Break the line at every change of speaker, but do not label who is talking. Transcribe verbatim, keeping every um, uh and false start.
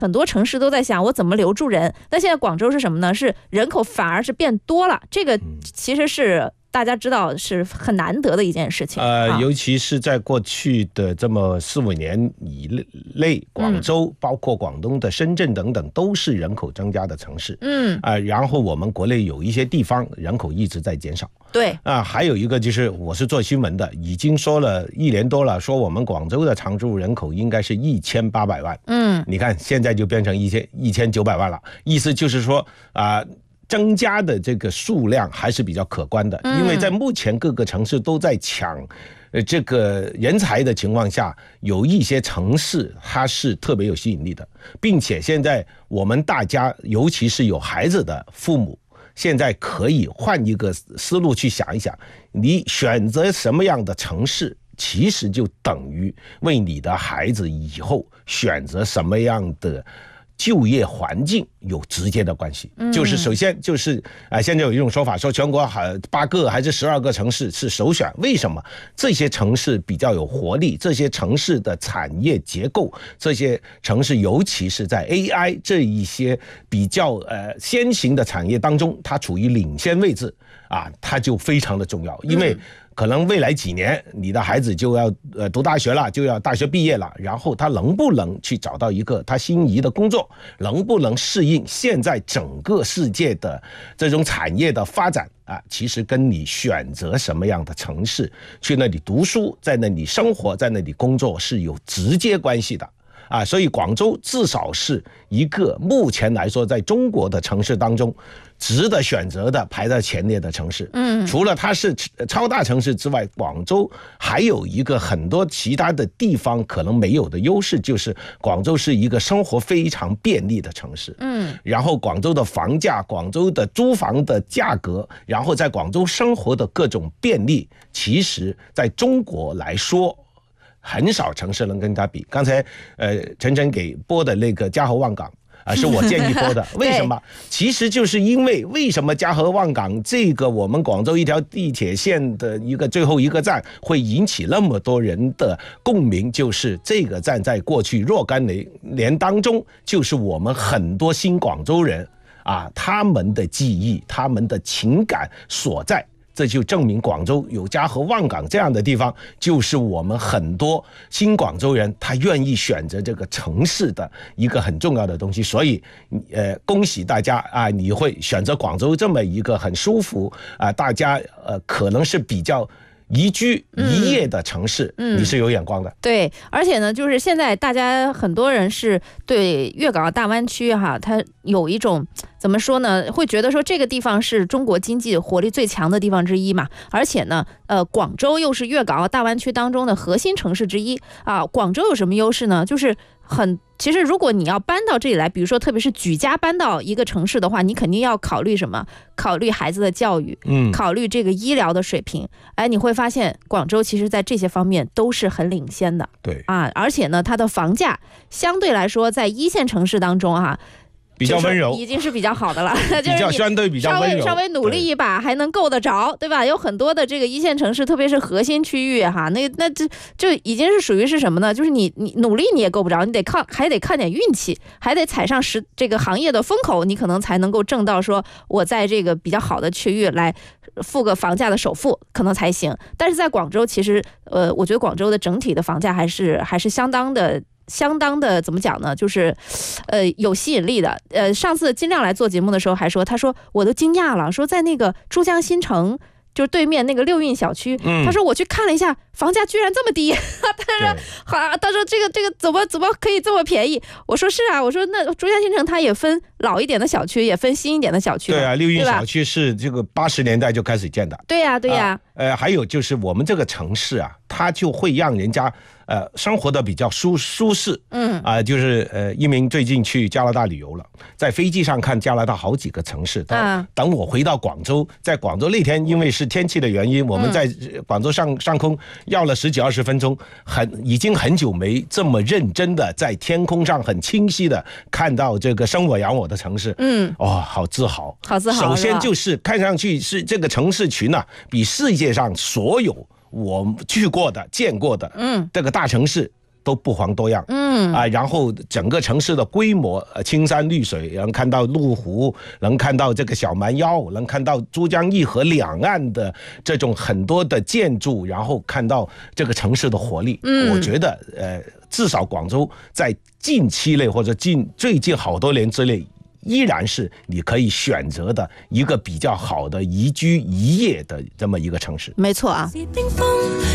很多城市都在想我怎么留住人，但现在广州是什么呢？是人口反而是变多了，这个其实是大家知道是很难得的一件事情。
呃，尤其是在过去的这么四五年以内，广州、嗯、包括广东的深圳等等，都是人口增加的城市。嗯，啊、呃，然后我们国内有一些地方人口一直在减少。
对
啊，还有一个就是我是做新闻的，已经说了一年多了，说我们广州的常住人口应该是一千八百万。嗯，你看现在就变成一千一千九百万了，意思就是说啊。呃增加的这个数量还是比较可观的，因为在目前各个城市都在抢呃这个人才的情况下，有一些城市它是特别有吸引力的，并且现在我们大家尤其是有孩子的父母，现在可以换一个思路去想一想，你选择什么样的城市，其实就等于为你的孩子以后选择什么样的就业环境有直接的关系。嗯、就是首先就是啊、呃，现在有一种说法说全国还八个还是十二个城市是首选，为什么？这些城市比较有活力，这些城市的产业结构，这些城市尤其是在 A I 这一些比较呃先行的产业当中，它处于领先位置啊，它就非常的重要，因为、嗯可能未来几年你的孩子就要呃读大学了，就要大学毕业了，然后他能不能去找到一个他心仪的工作，能不能适应现在整个世界的这种产业的发展啊，其实跟你选择什么样的城市去那里读书，在那里生活，在那里工作是有直接关系的啊，所以广州至少是一个目前来说在中国的城市当中值得选择的排在前列的城市。嗯，除了它是超大城市之外，广州还有一个很多其他的地方可能没有的优势，就是广州是一个生活非常便利的城市。嗯，然后广州的房价，广州的租房的价格，然后在广州生活的各种便利，其实在中国来说很少城市能跟它比。刚才呃晨晨给播的那个嘉禾望港啊，是我建议播的。为什么？其实就是因为为什么嘉禾望港这个我们广州一条地铁线的一个最后一个站会引起那么多人的共鸣，就是这个站在过去若干年当中，就是我们很多新广州人啊他们的记忆，他们的情感所在。这就证明广州有嘉禾望港这样的地方，就是我们很多新广州人他愿意选择这个城市的一个很重要的东西。所以呃，恭喜大家啊，你会选择广州这么一个很舒服啊，大家呃可能是比较宜居一夜的城市、嗯、你是有眼光的。
对，而且呢就是现在大家很多人是对粤港澳大湾区哈，它有一种怎么说呢，会觉得说这个地方是中国经济活力最强的地方之一嘛，而且呢呃，广州又是粤港澳大湾区当中的核心城市之一啊。广州有什么优势呢？就是很其实如果你要搬到这里来，比如说特别是举家搬到一个城市的话，你肯定要考虑什么？考虑孩子的教育，嗯，考虑这个医疗的水平。哎，你会发现广州其实在这些方面都是很领先的。
对啊，
而且呢它的房价相对来说在一线城市当中啊
比较温柔，
已经是比较好的了，
比较相对比较温柔，
稍微稍微努力一把还能够得着，对吧？有很多的这个一线城市，特别是核心区域哈，那那这就已经是属于是什么呢？就是你你努力你也够不着，你得靠还得看点运气，还得踩上实这个行业的风口，你可能才能够挣到说我在这个比较好的区域来付个房价的首付，可能才行。但是在广州，其实呃，我觉得广州的整体的房价还是还是相当的。相当的怎么讲呢？就是，呃，有吸引力的。呃，上次金亮来做节目的时候还说，他说我都惊讶了，说在那个珠江新城，就是对面那个六运小区，嗯、他说我去看了一下，房价居然这么低。他说好，他说这个这个怎么怎么可以这么便宜？我说是啊，我说那珠江新城它也分老一点的小区，也分新一点的小区。
对啊，六运小区是这个八十年代就开始建的。
对呀、啊，对呀、啊
呃。呃，还有就是我们这个城市啊，它就会让人家。呃，生活的比较舒舒适，嗯啊、呃，就是呃，一鸣最近去加拿大旅游了，在飞机上看加拿大好几个城市。等等我回到广州，在广州那天因为是天气的原因，我们在广州上上空要了十几二十分钟，很已经很久没这么认真的在天空上很清晰的看到这个生我养我的城市，嗯，哦，好自豪，
好自豪。
首先就是看上去是这个城市群啊，比世界上所有我去过的、见过的，嗯，这个大城市都不遑多让。嗯啊，然后整个城市的规模，呃，青山绿水，能看到麓湖，能看到这个小蛮腰，能看到珠江一河两岸的这种很多的建筑，然后看到这个城市的活力。嗯，我觉得呃，至少广州在近期内或者近最近好多年之内，依然是你可以选择的一个比较好的宜居宜业的这么一个城市。
没错啊。